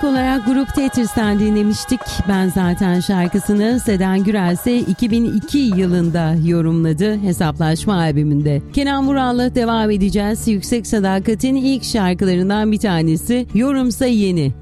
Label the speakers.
Speaker 1: olarak grup Tetris'ten dinlemiştik. Ben Zaten şarkısını Seden Gürel ise 2002 yılında yorumladı Hesaplaşma albümünde. Kenan Vural'la devam edeceğiz. Yüksek Sadakat'in ilk şarkılarından bir tanesi Yorumsa Yeni.